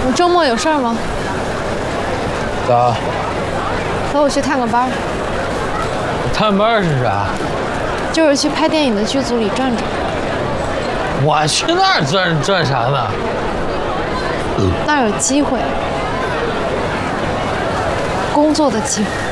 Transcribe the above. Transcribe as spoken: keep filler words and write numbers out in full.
你周末有事儿吗？ 咋？ 和我去探个班。 探班是啥？ 就是去拍电影的剧组里转转。 我去那儿转转啥呢？ 那儿有机会，工作的机会。